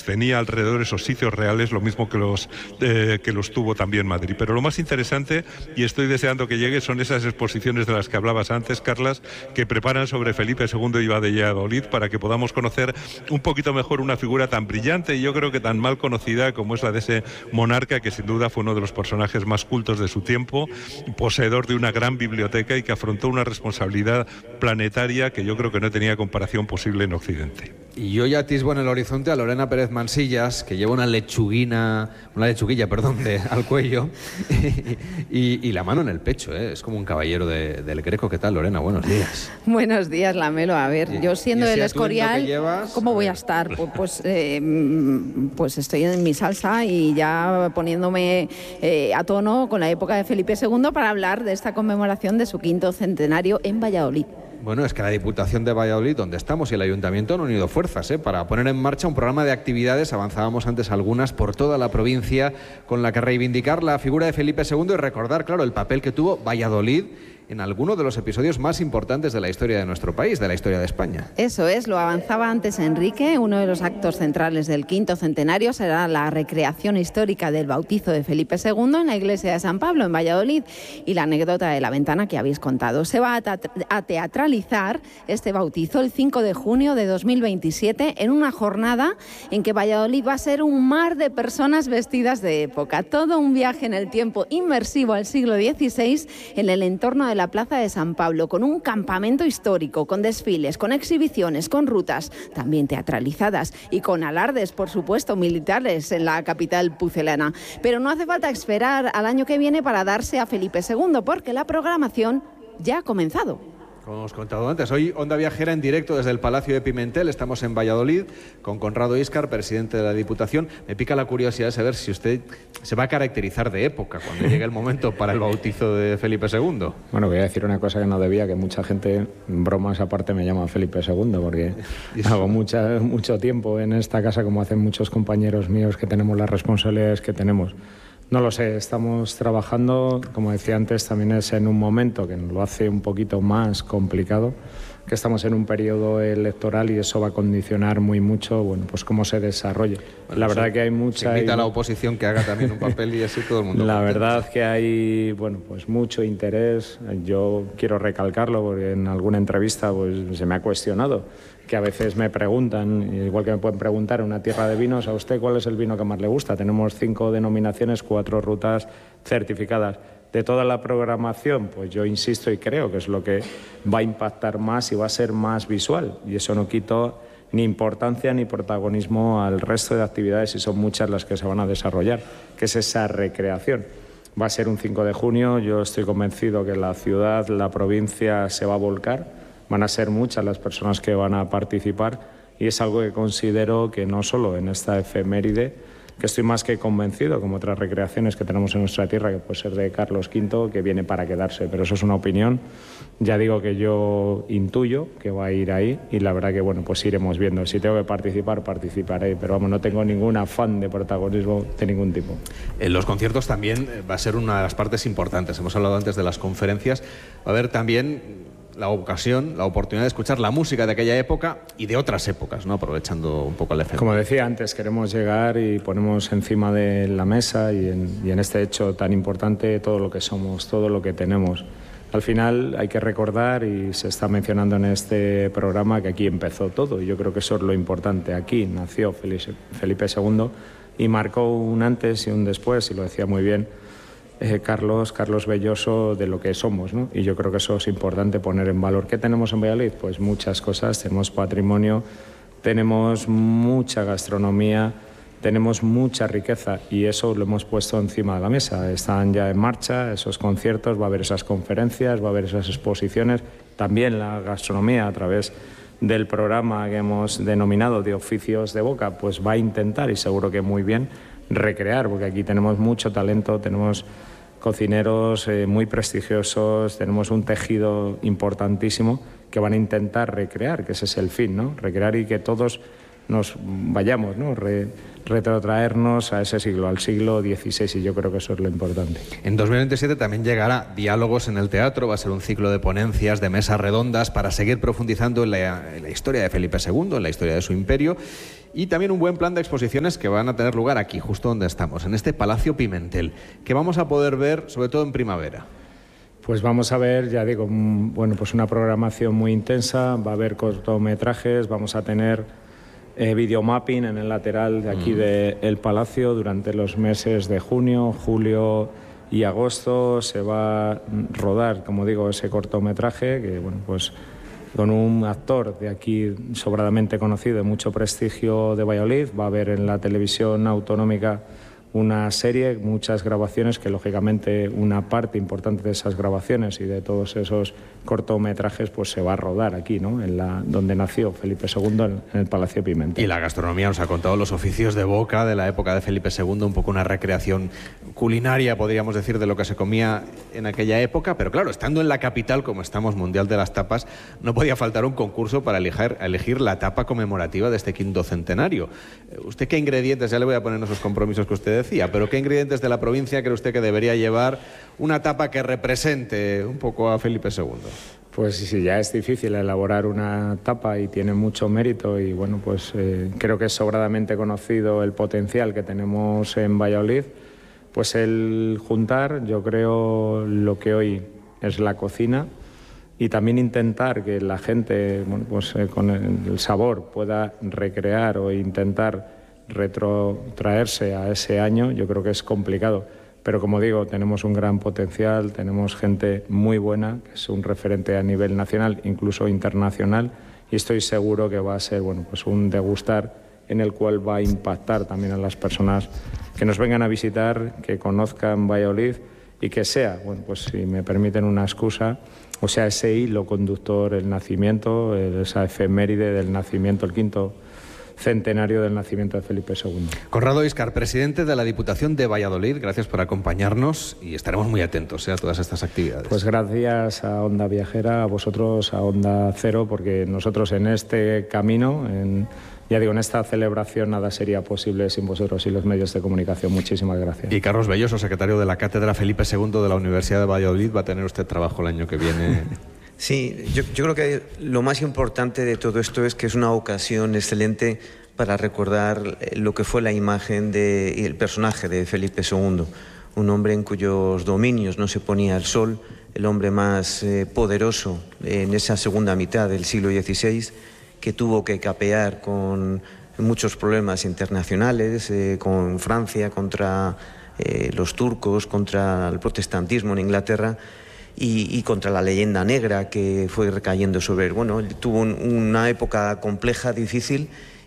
tenía alrededor esos sitios reales, lo mismo que los tuvo también Madrid. Pero lo más interesante, y estoy deseando que llegue, son esas exposiciones de las que hablabas antes, Carlas, que preparan sobre Felipe II y Valladolid, para que podamos conocer un poquito mejor una figura tan brillante y yo creo que tan mal conocida como es la de ese monarca, que sin duda fue uno de los personajes más cultos de su tiempo, poseedor de una gran biblioteca y que afrontó una responsabilidad planetaria que yo creo que no tenía comparación posible en Occidente. Y yo ya atisbo en el horizonte a Lorena Pérez Mansillas, que lleva una lechuguilla al cuello y la mano en el pecho, ¿eh? Es como un caballero del Greco. ¿Qué tal, Lorena? Buenos días. Buenos días, Lamelo. A ver, yo siendo del Escorial, ¿cómo voy a estar? Pues estoy en mi salsa y ya poniéndome a tono con la época de Felipe II para hablar de esta conmemoración de su 5º centenario en Valladolid. Bueno, es que la Diputación de Valladolid, donde estamos, y el Ayuntamiento han unido fuerzas para poner en marcha un programa de actividades, avanzábamos antes algunas, por toda la provincia, con la que reivindicar la figura de Felipe II y recordar, claro, el papel que tuvo Valladolid en alguno de los episodios más importantes de la historia de nuestro país, de la historia de España. Eso es, lo avanzaba antes Enrique. Uno de los actos centrales del 5º centenario será la recreación histórica del bautizo de Felipe II en la iglesia de San Pablo, en Valladolid, y la anécdota de la ventana que habéis contado. Se va a teatralizar este bautizo el 5 de junio de 2027 en una jornada en que Valladolid va a ser un mar de personas vestidas de época. Todo un viaje en el tiempo inmersivo al siglo XVI en el entorno de la Plaza de San Pablo, con un campamento histórico, con desfiles, con exhibiciones, con rutas también teatralizadas y con alardes, por supuesto, militares en la capital pucelana. Pero no hace falta esperar al año que viene para darse a Felipe II, porque la programación ya ha comenzado. Como hemos contado antes, hoy Onda Viajera en directo desde el Palacio de Pimentel. Estamos en Valladolid con Conrado Íscar, presidente de la Diputación. Me pica la curiosidad de saber si usted se va a caracterizar de época cuando llegue el momento para el bautizo de Felipe II. Bueno, voy a decir una cosa que no debía, que mucha gente, bromas aparte, me llama Felipe II, porque hago mucho tiempo en esta casa, como hacen muchos compañeros míos que tenemos las responsabilidades que tenemos. No lo sé, estamos trabajando, como decía antes, también es en un momento que nos lo hace un poquito más complicado, que estamos en un periodo electoral y eso va a condicionar muy mucho, bueno, pues cómo se desarrolle. Bueno, la verdad que hay mucha... Se invita a la oposición que haga también un papel y así todo el mundo. La verdad que hay, bueno, pues mucho interés. Yo quiero recalcarlo porque en alguna entrevista pues se me ha cuestionado, que a veces me preguntan, igual que me pueden preguntar en una tierra de vinos, ¿a usted cuál es el vino que más le gusta? Tenemos 5 denominaciones, 4 rutas certificadas. De toda la programación, pues yo insisto y creo que es lo que va a impactar más y va a ser más visual. Y eso no quito ni importancia ni protagonismo al resto de actividades, y son muchas las que se van a desarrollar, que es esa recreación. Va a ser un 5 de junio, yo estoy convencido que la ciudad, la provincia se va a volcar. Van a ser muchas las personas que van a participar y es algo que considero que no solo en esta efeméride, que estoy más que convencido, como otras recreaciones que tenemos en nuestra tierra, que puede ser de Carlos V, que viene para quedarse, pero eso es una opinión. Ya digo que yo intuyo que va a ir ahí y la verdad que, bueno, pues iremos viendo. Si tengo que participar, participaré, pero vamos, no tengo ningún afán de protagonismo de ningún tipo. En los conciertos también va a ser una de las partes importantes. Hemos hablado antes de las conferencias. Va a haber también la oportunidad de escuchar la música de aquella época y de otras épocas, ¿no? Aprovechando un poco el efecto. Como decía antes, queremos llegar y ponemos encima de la mesa y en este hecho tan importante todo lo que somos, todo lo que tenemos. Al final hay que recordar, y se está mencionando en este programa, que aquí empezó todo, y yo creo que eso es lo importante. Aquí nació Felipe II y marcó un antes y un después, y lo decía muy bien Carlos Belloso, de lo que somos, ¿no? Y yo creo que eso es importante poner en valor. ¿Qué tenemos en Valladolid? Pues muchas cosas. Tenemos patrimonio, tenemos mucha gastronomía, tenemos mucha riqueza, y eso lo hemos puesto encima de la mesa. Están ya en marcha esos conciertos, va a haber esas conferencias, va a haber esas exposiciones, también la gastronomía a través del programa que hemos denominado de oficios de boca, pues va a intentar, y seguro que muy bien, recrear, porque aquí tenemos mucho talento, tenemos cocineros muy prestigiosos, tenemos un tejido importantísimo que van a intentar recrear, que ese es el fin, ¿no? Recrear y que todos nos vayamos, ¿no? Retrotraernos a ese siglo, al siglo XVI, y yo creo que eso es lo importante. En 2027 también llegará Diálogos en el Teatro, va a ser un ciclo de ponencias, de mesas redondas, para seguir profundizando en la historia de Felipe II, en la historia de su imperio, y también un buen plan de exposiciones que van a tener lugar aquí, justo donde estamos, en este Palacio Pimentel, que vamos a poder ver sobre todo en primavera. Pues vamos a ver, ya digo, pues una programación muy intensa, va a haber cortometrajes, vamos a tener videomapping en el lateral de aquí del Palacio durante los meses de junio, julio y agosto. Se va a rodar, como digo, ese cortometraje que, pues con un actor de aquí sobradamente conocido, de mucho prestigio de Valladolid. Va a haber en la televisión autonómica una serie, muchas grabaciones, que lógicamente una parte importante de esas grabaciones y de todos esos cortometrajes pues se va a rodar aquí, ¿no? Donde nació Felipe II, en el Palacio Pimentel. Y la gastronomía nos ha contado los oficios de boca de la época de Felipe II, un poco una recreación culinaria, podríamos decir, de lo que se comía en aquella época, pero claro, estando en la capital, como estamos, mundial de las tapas, no podía faltar un concurso para elegir la tapa conmemorativa de este quinto centenario. ¿Usted qué ingredientes, ya le voy a poner esos compromisos que usted decía, pero qué ingredientes de la provincia cree usted que debería llevar una tapa que represente un poco a Felipe II? Pues sí, ya es difícil elaborar una tapa y tiene mucho mérito y pues creo que es sobradamente conocido el potencial que tenemos en Valladolid. Pues el juntar, yo creo, lo que hoy es la cocina y también intentar que la gente, con el sabor pueda recrear o intentar retrotraerse a ese año. Yo creo que es complicado. Pero como digo, tenemos un gran potencial, tenemos gente muy buena, que es un referente a nivel nacional, incluso internacional, y estoy seguro que va a ser un degustar en el cual va a impactar también a las personas que nos vengan a visitar, que conozcan Valladolid y que sea, si me permiten una excusa, o sea, ese hilo conductor, el nacimiento, esa efeméride del nacimiento, el quinto centenario del nacimiento de Felipe II. Conrado Íscar, presidente de la Diputación de Valladolid, gracias por acompañarnos y estaremos muy atentos a todas estas actividades. Pues gracias a Onda Viajera, a vosotros, a Onda Cero, porque nosotros en este camino, en esta celebración, nada sería posible sin vosotros y los medios de comunicación. Muchísimas gracias. Y Carlos Belloso, secretario de la Cátedra Felipe II de la Universidad de Valladolid, va a tener usted trabajo el año que viene. Sí, yo creo que lo más importante de todo esto es que es una ocasión excelente para recordar lo que fue la imagen y el personaje de Felipe II, un hombre en cuyos dominios no se ponía el sol, el hombre más poderoso en esa segunda mitad del siglo XVI, que tuvo que capear con muchos problemas internacionales, con Francia, contra los turcos, contra el protestantismo en Inglaterra, y contra la leyenda negra que fue recayendo sobre él. Él tuvo una época compleja, difícil,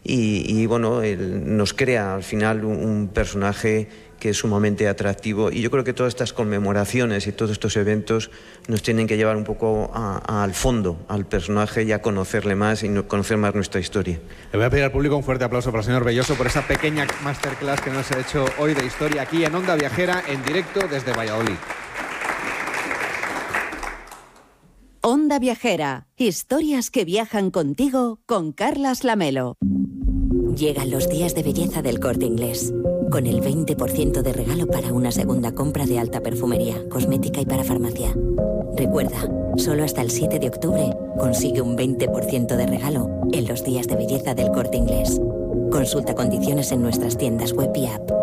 y él nos crea al final un personaje que es sumamente atractivo, y yo creo que todas estas conmemoraciones y todos estos eventos nos tienen que llevar un poco al fondo, al personaje, y a conocerle más y conocer más nuestra historia. Le voy a pedir al público un fuerte aplauso para el señor Belloso por esa pequeña masterclass que nos ha hecho hoy de historia aquí en Onda Viajera, en directo desde Valladolid. Onda Viajera, historias que viajan contigo con Carlas Lamelo. Llegan los días de belleza del Corte Inglés, con el 20% de regalo para una segunda compra de alta perfumería, cosmética y para farmacia. Recuerda, solo hasta el 7 de octubre consigue un 20% de regalo en los días de belleza del Corte Inglés. Consulta condiciones en nuestras tiendas web y app.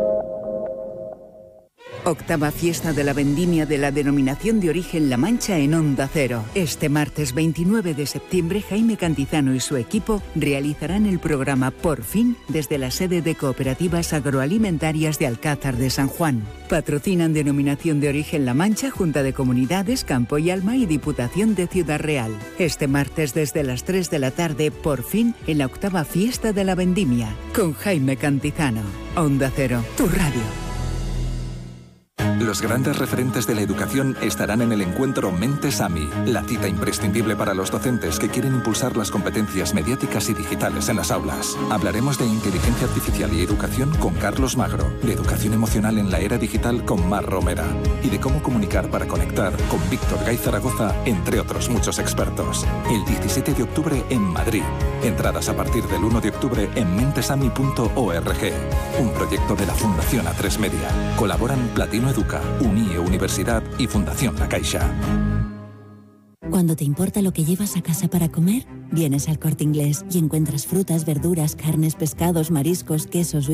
Octava fiesta de la vendimia de la Denominación de Origen La Mancha en Onda Cero. Este martes 29 de septiembre, Jaime Cantizano y su equipo realizarán el programa Por Fin desde la sede de Cooperativas Agroalimentarias de Alcázar de San Juan. Patrocinan Denominación de Origen La Mancha, Junta de Comunidades, Campo y Alma y Diputación de Ciudad Real. Este martes desde las 3 de la tarde, Por Fin, en la octava fiesta de la vendimia, con Jaime Cantizano. Onda Cero, tu radio. Los grandes referentes de la educación estarán en el encuentro Mentes AMI, la cita imprescindible para los docentes que quieren impulsar las competencias mediáticas y digitales en las aulas. Hablaremos de inteligencia artificial y educación con Carlos Magro, de educación emocional en la era digital con Mar Romera y de cómo comunicar para conectar con Víctor Gay Zaragoza, entre otros muchos expertos. El 17 de octubre en Madrid. Entradas a partir del 1 de octubre en mentesami.org. Un proyecto de la Fundación A3 Media. Colaboran Platino Educa, UNIE Universidad y Fundación La Caixa. Cuando te importa lo que llevas a casa para comer, Vienes al Corte Inglés y encuentras frutas, verduras, carnes, pescados, mariscos, quesos